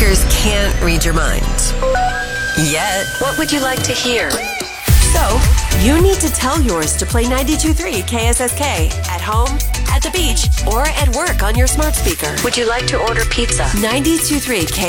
speakers can't read your mind. Yet. What would you like to hear? So, you need to tell yours to play 92.3 KSSK at home, at the beach, or at work on your smart speaker. Would you like to order pizza? 92.3 KSSK.